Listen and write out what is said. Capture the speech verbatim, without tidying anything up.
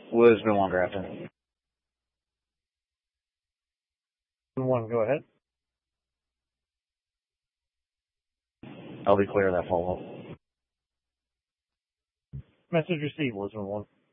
Lisbon one, Grafton. One, go ahead. I'll be clear of that follow-up. Message received, Lisbon one.